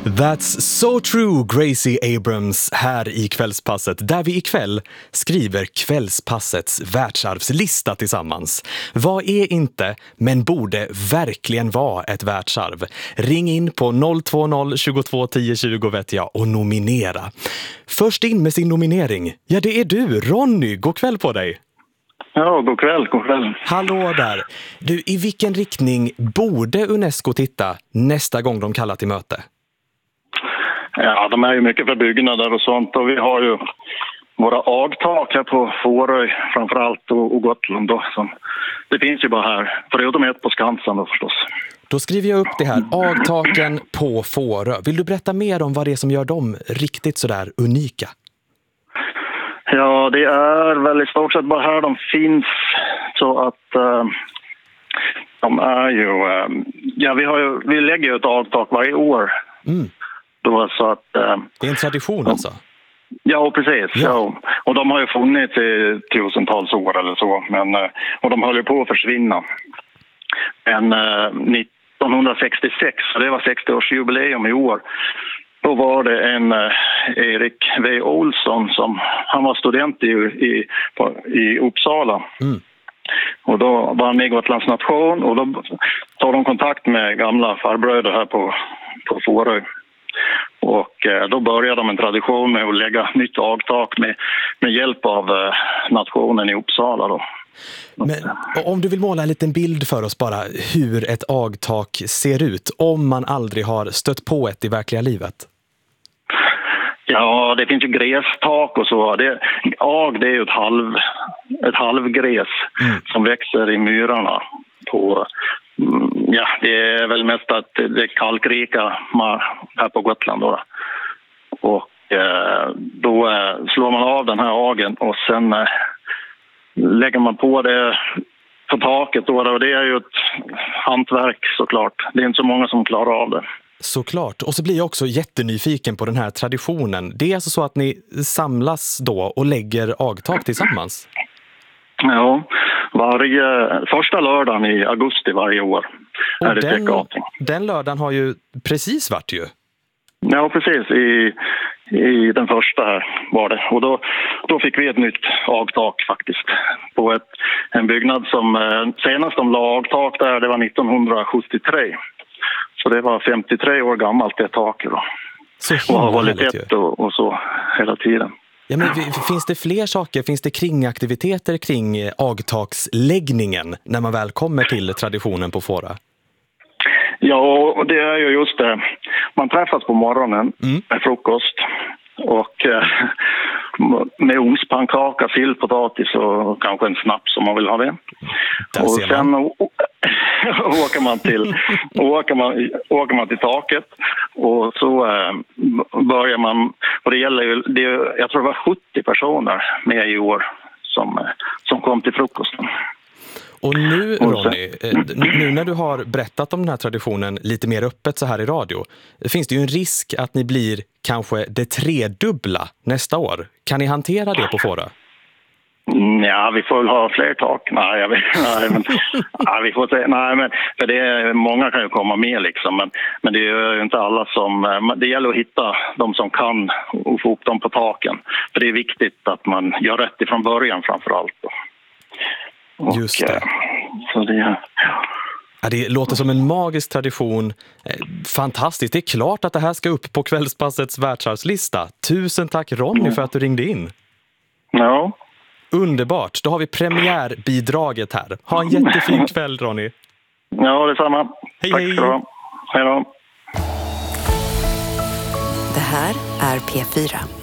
That's so true, Gracie Abrams här i Kvällspasset, där vi ikväll skriver Kvällspassets världsarvslista tillsammans. Vad är inte, men borde verkligen vara ett världsarv? Ring in på 020 22 10 20 vet jag och nominera. Först in med sin nominering, ja det är du, Ronny. God kväll på dig. Ja, god kväll. Hallå där. Du, i vilken riktning borde UNESCO titta nästa gång de kallar till möte? Ja, de är ju mycket för byggnader och sånt, och vi har ju våra agtak här på Fårö framförallt och Gotland då. Så det finns ju bara här, förutom ett på Skansen då förstås. Då skriver jag upp det här, agtaken på Fårö. Vill du berätta mer om vad det är som gör dem riktigt sådär unika? Ja, det är väl i stort sett bara här de finns, så att de är ju, ja vi lägger ju ett agtak varje år. Mm. Då så att det är en tradition alltså? Ja, precis. Ja. Och de har ju funnits i tusentals år eller så, men och de höll ju på att försvinna. Men 1966, det var 60-årsjubileum i år. Då var det en Erik V. Olsson som han var student i Uppsala. Mm. Och då var han med i Gotlands nation, och då tog de kontakt med gamla farbröder här på Fårö. Och då började de en tradition med att lägga nytt agtak med hjälp av nationen i Uppsala då. Men om du vill måla en liten bild för oss bara hur ett agtak ser ut om man aldrig har stött på ett i verkliga livet. Ja, det finns ju grästak och så. Det är ju ett halvgräs som växer i myrarna på. Ja, det är väl mest att det är kalkrika här på Gotland då. Och då slår man av den här agen och sen lägger man på det på taket då, och det är ju ett hantverk såklart. Det är inte så många som klarar av det. Såklart. Och så blir jag också jättenyfiken på den här traditionen. Det är alltså så att ni samlas då och lägger agtak tillsammans? Ja, första lördagen i augusti varje år är det täckagting. Den lördagen har ju precis varit ju. Ja, precis. I den första här var det. Och då fick vi ett nytt agtak faktiskt. På en byggnad som senast de la agtak där, det var 1973. Så det var 53 år gammalt det taket då. Så och har hållit ett och så hela tiden. Ja, men finns det fler saker? Finns det kringaktiviteter kring agtaksläggningen när man väl kommer till traditionen på Fårö? Ja, det är ju just det. Man träffas på morgonen med frukost och med ugnspannkaka, sillpotatis och kanske en snaps om man vill ha det. Och sen åker man till taket, och så börjar man, och det gäller ju, jag tror det var 70 personer med i år som kom till frukosten. Och nu, Ronny, nu när du har berättat om den här traditionen lite mer öppet så här i radio, finns det ju en risk att ni blir kanske det tredubbla nästa år. Kan ni hantera det på Fårö? Ja, vi får väl ha fler tak. Vi får se. Nej, men för det många kan ju komma med liksom, men det är ju inte alla som. Det gäller att hitta de som kan och få upp dem på taken. För det är viktigt att man gör rätt ifrån början framför allt då. Och, just det. Så det, ja, det låter som en magisk tradition. Fantastiskt. Det är klart att det här ska upp på Kvällspassets världsarvslista. Tusen tack Ronny för att du ringde in. Ja. Underbart. Då har vi premiärbidraget här. Ha en jättefin kväll, Ronny. Ja, detsamma. Hej, tack hej. ska du ha. Hej då. Det här är P4.